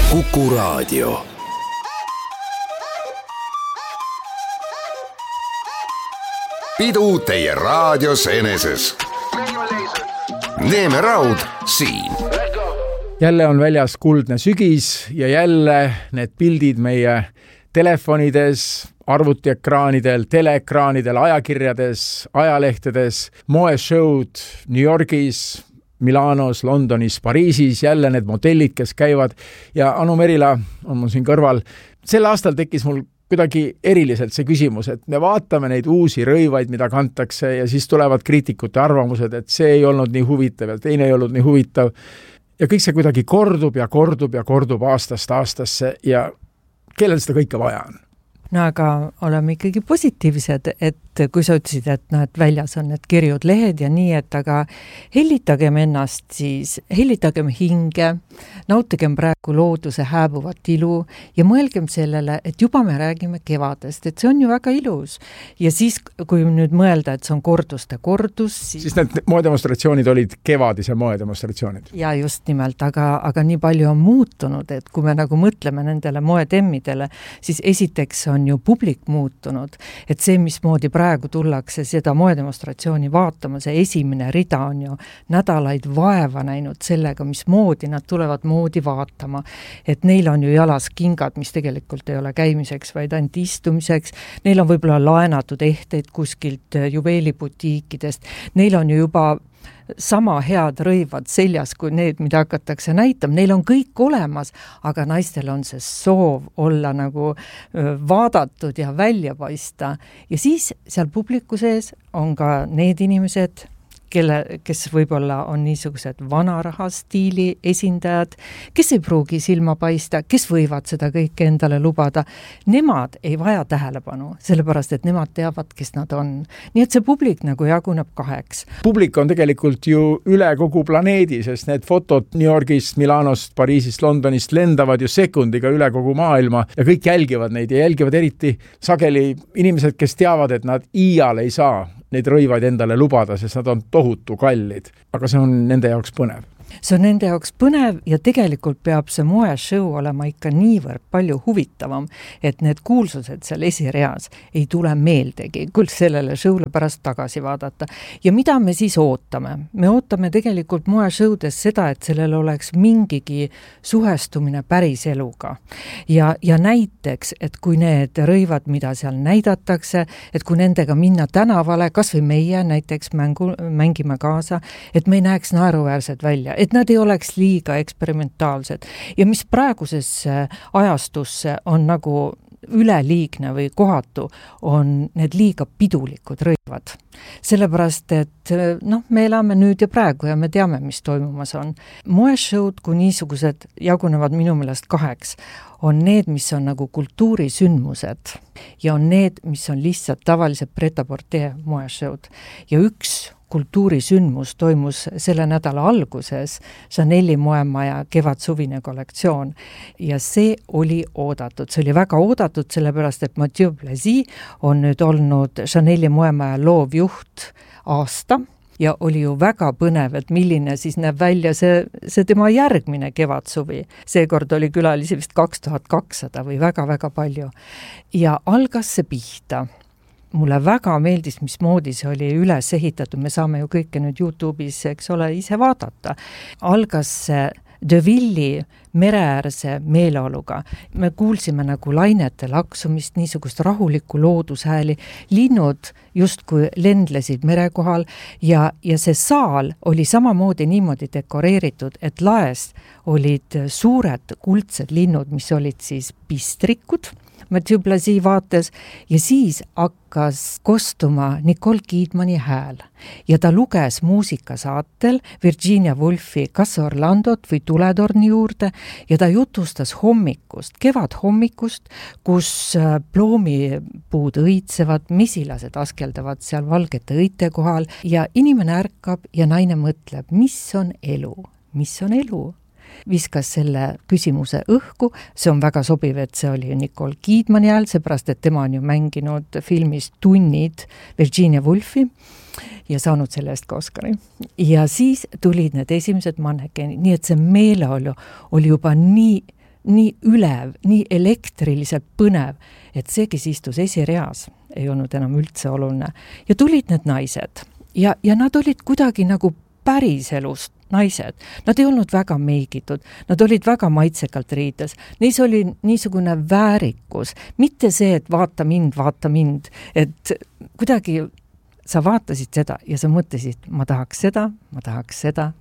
Kuku Raadio. Pidu teie raadios eneses. Neeme Raud siin. Jälle on väljas kuldne sügis ja jälle need pildid meie telefonides, arvutiekraanidel, teleekraanidel, ajakirjades, ajalehtedes, moeshowd New Yorgis, Milanos, Londonis, Pariisis, jälle need modellid, kes käivad. Ja Anu Merila on mul siin kõrval. Sel aastal tekkis mul kuidagi eriliselt see küsimus, et me vaatame neid uusi rõivaid, mida kantakse ja siis tulevad kriitikute arvamused, et see ei olnud nii huvitav ja teine ei olnud nii huvitav. Ja kõik see kuidagi kordub ja kordub ja kordub aastast aastasse ja kellel seda kõike vaja on? No aga oleme ikkagi positiivsed, et kui sa ütlesid, et väljas on need kirjud lehed ja nii, et aga hellitagem ennast siis, hellitagem hinge, nautigem praegu looduse hääbuvat ilu ja mõelgem sellele, et juba me räägime kevadest, et see on ju väga ilus. Ja siis, kui nüüd mõelda, et see on korduste kordus... Siis need moedemonstratsioonid olid kevadise moedemonstratsioonid. Ja just nimelt, aga nii palju on muutunud, et kui me nagu mõtleme nendele moetemmidele, siis esiteks on ju publik muutunud, et see, mismoodi praegu tullakse seda moedemonstratsiooni vaatama, see esimene rida on ju nädalaid vaeva näinud sellega, mismoodi nad tulevad moodi vaatama, et neil on ju jalas kingad, mis tegelikult ei ole käimiseks, vaid ainult istumiseks, neil on võib-olla laenatud ehteid kuskilt juveelibutiikidest, neil on ju juba sama head rõivad seljas kui need, mida hakatakse näitama. Neil on kõik olemas, aga naistel on see soov olla nagu vaadatud ja välja paista. Ja siis seal publiku sees on ka need inimesed, kes võib-olla on niisugused vanaraha stiili esindajad, kes ei pruugi silma paista, kes võivad seda kõike endale lubada. Nemad ei vaja tähelepanu, sellepärast, et nemad teavad, kes nad on. Nii et see publik nagu jaguneb kaheks. Publik on tegelikult ju üle kogu planeedi, sest need fotod New Yorgist, Milanost, Pariisist, Londonist lendavad ju sekundiga üle kogu maailma ja kõik jälgivad neid ja jälgivad eriti sageli inimesed, kes teavad, et nad iial ei saa neid rõivaid endale lubada, sest nad on tohutu kallid. Aga see on nende jaoks põnev. See on nende jaoks põnev ja tegelikult peab see moeshow olema ikka niivõrd palju huvitavam, et need kuulsused seal esireas ei tule meeldegi, kui sellele showle pärast tagasi vaadata. Ja mida me siis ootame? Me ootame tegelikult moeshowdes seda, et sellel oleks mingigi suhestumine päris eluga. Ja näiteks, et kui need rõivad, mida seal näidatakse, et kui nendega minna tänavale, kas või meie näiteks mängime kaasa, et me ei näeks naeruväärsed välja, et nad ei oleks liiga eksperimentaalsed. Ja mis praegusesse ajastusse on nagu üleliigne või kohatu, on need liiga pidulikud rõivad. Sellepärast, et me elame nüüd ja praegu ja me teame, mis toimumas on. Moeshowd, kui niisugused jagunevad minu meelest kaheks, on need, mis on nagu kultuurisündmused ja on need, mis on lihtsalt tavalised pret-à-porter moeshowd. Ja üks kultuurisündmus toimus selle nädala alguses Chanel'i moemaja kevadsuvine kollektsioon ja see oli oodatud. See oli väga oodatud, sellepärast, et Mathieu Blazy on nüüd olnud Chanel'i moemaja loovjuht aasta ja oli ju väga põnev, et milline siis näeb välja see tema järgmine kevadsuvi. Seekord oli külalisi vist 2200 või väga-väga palju. Ja algas see pihta. Mulle väga meeldis, mismoodi see oli üles ehitatud. Me saame ju kõike nüüd YouTube'is, eks ole, ise vaadata. Algas see De Villi mereäärse meeleoluga. Me kuulsime nagu lainete laksumist, niisugust rahulikku loodushääli. Linnud justkui lendlesid merekohal ja see saal oli samamoodi niimoodi dekoreeritud, et laest olid suured kuldsed linnud, mis olid siis pistrikud Mathieu Blazy vaates ja siis hakkas kostuma Nicole Kidmani hääl ja ta luges muusikasaatel Virginia Woolfi Kas Orlandot või Tuletorni juurde ja ta jutustas hommikust, kevadhommikust, kus ploomipuud õitsevad, mesilased askeldavad seal valgete õite kohal ja inimene ärkab ja naine mõtleb, mis on elu, mis on elu. Viskas selle küsimuse õhku, see on väga sobiv, et see oli Nicole Kidmani hääl, seepärast, et tema on ju mänginud filmis Tunnid Virginia Woolfi ja saanud selle eest ka Oscari. Ja siis tulid need esimesed mannekenid, nii et see meeleolu oli juba nii nii ülev, nii elektriliselt põnev, et see, kes istus esireas, ei olnud enam üldse oluline. Ja tulid need naised ja nad olid kuidagi nagu päriselust naised. Nad ei olnud väga meigitud, nad olid väga maitsekalt riides. Neis oli niisugune väärikus, mitte see, et vaata mind, et kuidagi sa vaatasid seda ja sa mõtlesid, ma tahaks seda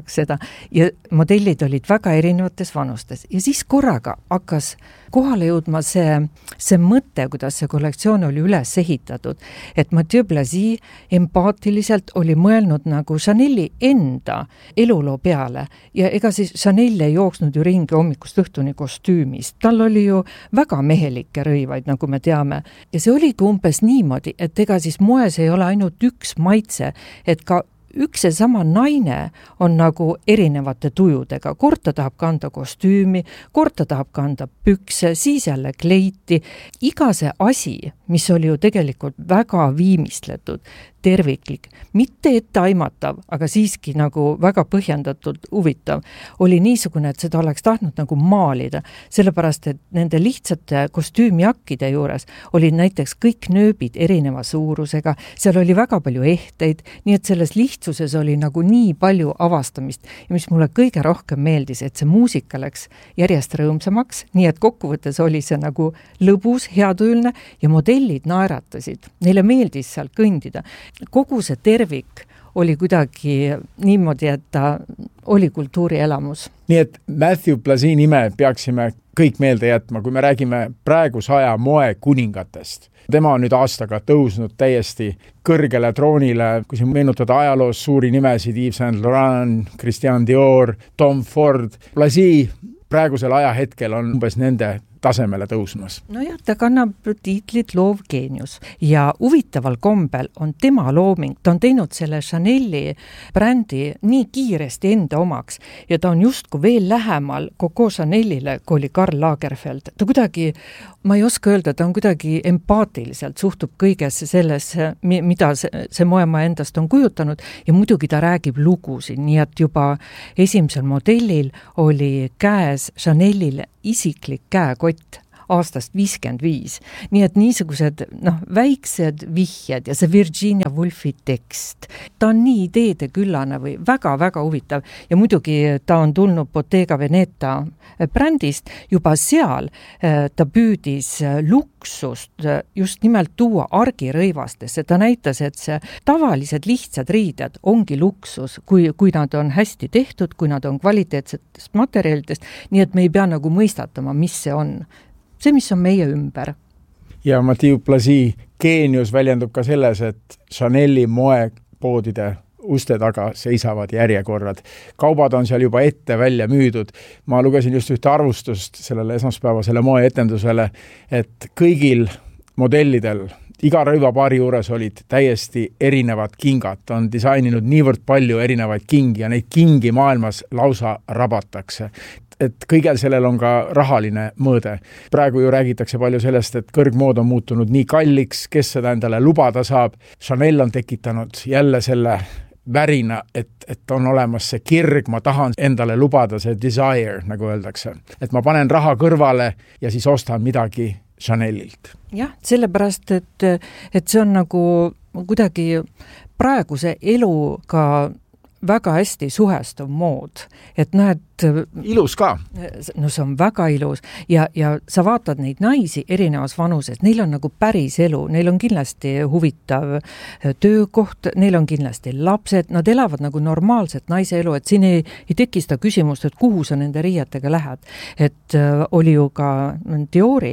ja modellid olid väga erinevates vanustes ja siis korraga hakkas kohale jõudma see mõte, kuidas see kollektsioon oli üles ehitatud, et Mathieu Blazy empaatiliselt oli mõelnud nagu Chanel'i enda eluloo peale ja ega siis Chanel ei jooksnud ju ringi hommikust õhtuni kostüümis, tal oli ju väga mehelikke rõivaid, nagu me teame ja see oligi umbes niimoodi, et ega siis moes ei ole ainult üks maitse, et ka üks ja sama naine on nagu erinevate tujudega. Kord ta tahab kanda kostüümi, kord ta tahab kanda pükse, siis jälle kleiti. Iga see asi, mis oli ju tegelikult väga viimistletud, terviklik, mitte etteaimatav, aga siiski nagu väga põhjendatud huvitav, oli niisugune, et seda oleks tahtnud nagu maalida, sellepärast, et nende lihtsate kostüümijakkide juures olid näiteks kõik nööbid erineva suurusega, seal oli väga palju ehteid, nii et selles lihtsuses oli nagu nii palju avastamist ja mis mulle kõige rohkem meeldis, et see muusika läks järjest rõõmsamaks, nii et kokkuvõttes oli see nagu lõbus, heatujulne ja modellid naeratasid, neile meeldis seal kõndida. Kogu see tervik oli kuidagi niimoodi, et ta oli kultuurielamus. Nii et Mathieu Blazy nime peaksime kõik meelde jätma, kui me räägime praeguse aja moe kuningatest. Tema on nüüd aastaga tõusnud täiesti kõrgele troonile, kui siin meenutada ajaloos suuri nimesid, Yves Saint Laurent, Christian Dior, Tom Ford. Blazy praegusel ajahetkel on umbes nende tasemele tõusmas. No jah, ta kannab tiitlit loov geenius ja huvitaval kombel on tema looming, ta on teinud selle Chanel'i brändi nii kiiresti enda omaks ja ta on justkui veel lähemal Coco Chanel'ile, kui oli Karl Lagerfeld. Ta kuidagi, ma ei oska öelda, ta on kuidagi empaatiliselt suhtub kõigesse sellesse, mida see moema endast on kujutanud ja muidugi ta räägib lugusid, nii et juba esimesel modellil oli käes Chanel'ile isiklik käekott aastast 55. Nii et niisugused väiksed vihjed ja see Virginia Woolfi tekst. Ta on nii ideede küllane või väga-väga huvitav ja muidugi ta on tulnud Bottega Veneta brändist. Juba seal ta püüdis luksust just nimelt tuua argirõivastesse. Ta näitas, et see tavalised lihtsad riided ongi luksus, kui nad on hästi tehtud, kui nad on kvaliteetsetest materjalidest, nii et me ei pea nagu mõistatama, mis see on. See, mis on meie ümber. Ja Mathieu Blazy geenius väljendub ka selles, et Chanel'i moepoodide uste taga seisavad järjekorrad. Kaubad on seal juba ette välja müüdud. Ma lugesin just ühte arvustust sellele esmaspäevasele moeetendusele, et kõigil modellidel iga rõivapaari juures olid täiesti erinevad kingad. Ta on disaininud niivõrd palju erinevaid kingi ja neid kingi maailmas lausa rabatakse. Et kõigel sellel on ka rahaline mõõde. Praegu ju räägitakse palju sellest, et kõrgmood on muutunud nii kalliks, kes seda endale lubada saab. Chanel on tekitanud jälle selle värina, et on olemas see kirg, ma tahan endale lubada see desire, nagu öeldakse. Et ma panen raha kõrvale ja siis ostan midagi Chanelilt. Jah, sellepärast, et see on nagu kuidagi praeguse eluga väga hästi suhestuv mood, et näed... Ilus ka. No see on väga ilus ja sa vaatad neid naisi erinevas vanuses, neil on nagu päris elu, neil on kindlasti huvitav töökoht, neil on kindlasti lapsed, nad elavad nagu normaalset naise elu, et siin ei teki seda küsimust, et kuhu sa nende riietega lähed. Et oli ju ka Diori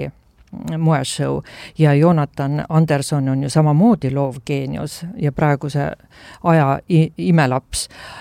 moeshow ja Jonathan Anderson on ju samamoodi loov geenius ja praeguse aja imelaps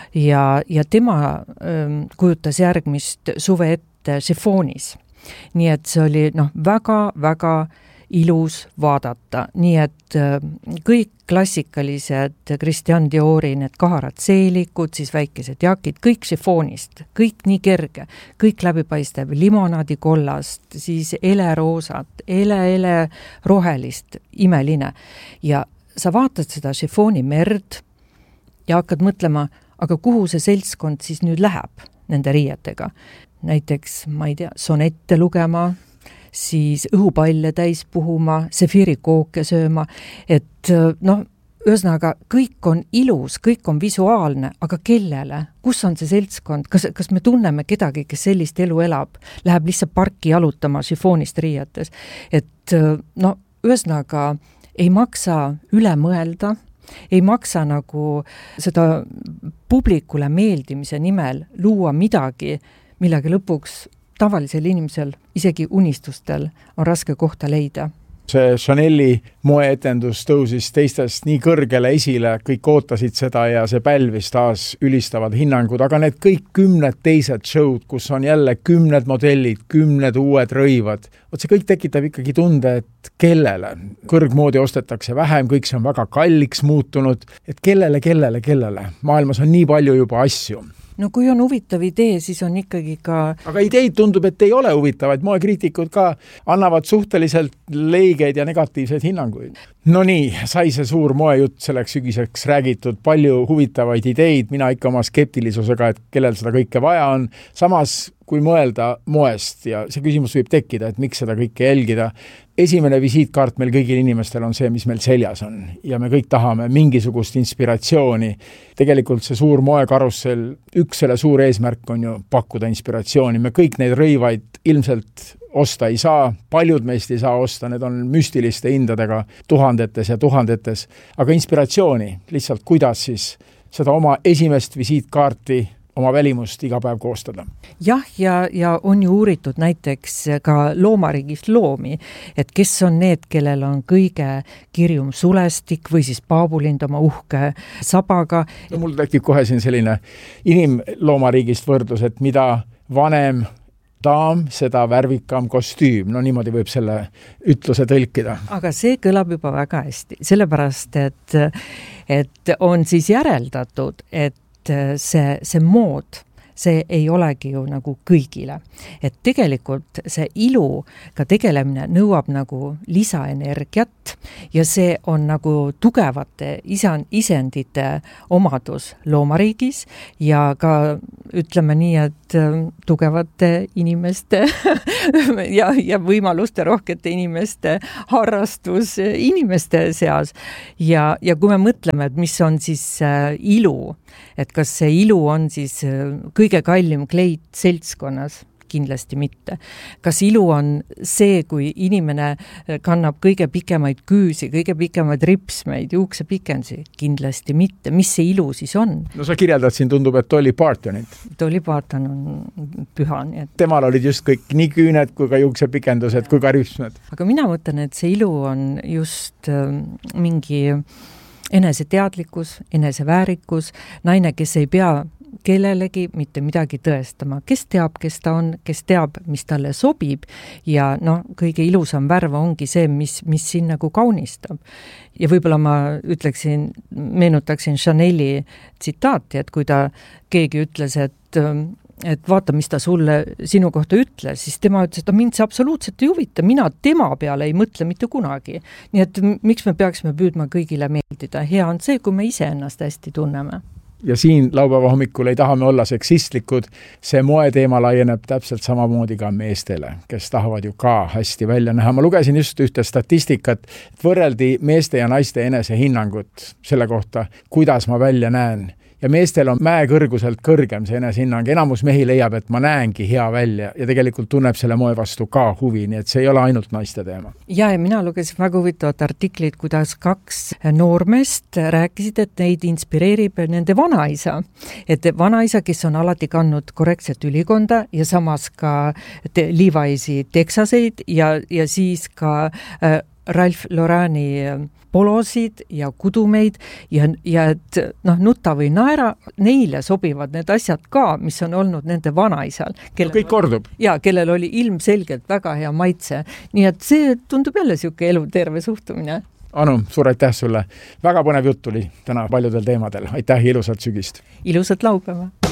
ja tema kujutas järgmist suve ette šifoonis. Nii et see oli väga-väga ilus vaadata, nii et kõik klassikalised Christian Diori, need kaharad seelikud, siis väikesed jakid, kõik šifoonist, kõik nii kerge, kõik läbipaistev, limonaadi kollast, siis eleroosat, ele rohelist, imeline. Ja sa vaatad seda šifooni merd ja hakkad mõtlema, aga kuhu see seltskond siis nüüd läheb nende riietega. näiteks, ma ei tea, sonette lugema, siis õhupalle täis puhuma, sefiirikooke sööma, et ühesõnaga, kõik on ilus, kõik on visuaalne, aga kellele? Kus on see seltskond? Kas me tunneme kedagi, kes sellist elu elab? Läheb lihtsalt parki jalutama šifoonist riietes. Et ühesõnaga ei maksa üle mõelda, ei maksa nagu seda publikule meeldimise nimel luua midagi, millega lõpuks tavalisel inimesel, isegi unistustel on raske kohta leida. See Chanel'i moeetendus tõusis teistest nii kõrgele esile, kõik ootasid seda ja see pälvis taas ülistavad hinnangud, aga need kõik 10 teised show'd, kus on jälle 10 modellid, 10 uued rõivad, see kõik tekitab ikkagi tunde, et kellele. Kõrgmoodi ostetakse vähem, kõik see on väga kalliks muutunud, et kellele. Maailmas on nii palju juba asju. No kui on huvitav idee, siis on ikkagi ka... Aga ideid tundub, et ei ole huvitavaid. Moekriitikud ka annavad suhteliselt leigeid ja negatiivseid hinnanguid. No nii, sai see suur moejutt selleks sügiseks räägitud, palju huvitavaid ideid, mina ikka oma skeptilisusega, et kellel seda kõike vaja on. Samas, kui mõelda moest ja see küsimus võib tekkida, et miks seda kõike jälgida. Esimene visiitkaart meil kõigil inimestel on see, mis meil seljas on ja me kõik tahame mingisugust inspiratsiooni. Tegelikult see suur moekarussel, üks selle suur eesmärk on ju pakkuda inspiratsiooni. Me kõik neid rõivaid ilmselt osta ei saa, paljud meist ei saa osta, need on müstiliste hindadega tuhandetes ja tuhandetes, aga inspiratsiooni lihtsalt kuidas siis seda oma esimest visiitkaarti oma välimust iga päev koostada. Jah, ja on ju uuritud näiteks ka loomariigist loomi, et kes on need, kellel on kõige kirjum sulestik või siis paabulind oma uhke sabaga. No, mul tekib kohe siin selline inimloomariigist võrdlus, et mida vanem daam, seda värvikam kostüüm. No niimoodi võib selle ütluse tõlkida. Aga see kõlab juba väga hästi, sellepärast, et on siis järeldatud, et see mood, see ei olegi ju nagu kõigile. Et tegelikult see ilu ka tegelemine nõuab nagu lisaenergiat ja see on nagu tugevate isendite omadus loomariigis ja ka ütleme nii, et tugevate inimeste ja võimaluste rohkete inimeste harrastus inimeste seas. Ja kui me mõtleme, et mis on siis ilu, et kas see ilu on siis kõige kallim kleit seltskonnas? Kindlasti mitte. Kas ilu on see, kui inimene kannab kõige pikemaid küüsi, kõige pikemaid ripsmeid, juuksepikendusi? Kindlasti mitte. Mis see ilu siis on? No sa kirjeldad siin, tundub, et Dolly Partonit. Dolly Parton on püha. Nii et... Temal olid just kõik nii küüned kui ka juuksepikendused kui ka ripsmed. Aga mina mõtlen, et see ilu on just mingi eneseteadlikkus, eneseväärikus, naine, kes ei pea kellelegi mitte midagi tõestama. Kes teab, kes ta on, kes teab, mis talle sobib ja kõige ilusam värv ongi see, mis siin nagu kaunistab. Ja võib-olla ma meenutaksin Chanel'i tsitaati, et kui ta keegi ütles, et vaata, mis ta sulle sinu kohta ütles, siis tema ütles, et mind see absoluutselt ei huvita, mina tema peale ei mõtle mitte kunagi. Nii et miks me peaksime püüdma kõigile meeldida? Hea on see, kui me ise ennast hästi tunneme. Ja siin laupäeva hommikul ei taha me olla seksistlikud, see moeteema laieneb täpselt samamoodi ka meestele, kes tahavad ju ka hästi välja näha. Ma lugesin just ühte statistikat, et võrreldi meeste ja naiste enesehinnangut selle kohta, kuidas ma välja näen. Ja meestel on mäekõrguselt kõrgem see enesehinnang. Enamus mehi leiab, et ma näengi hea välja ja tegelikult tunneb selle moe vastu ka huvi, nii et see ei ole ainult naiste teema. Ja mina lugesin väga huvitavat artiklit, kuidas 2 noormest rääkisid, et neid inspireerib nende vanaisa. Et vanaisa, kes on alati kandnud korrektset ülikonda ja samas ka Levi'si teksaseid ja siis ka Ralph Lauren'i polosid ja kudumeid ja et nutta või naera, neile sobivad need asjad ka, mis on olnud nende vanaisal. Kõik kordub. Ja, kellel oli ilmselgelt väga hea maitse. Nii et see tundub jälle siuke eluterve suhtumine. Anu, suur aitäh sulle. Väga põnev jutt tuli täna paljudel teemadel. Aitäh ja ilusat sügist. Ilusat laupäeva.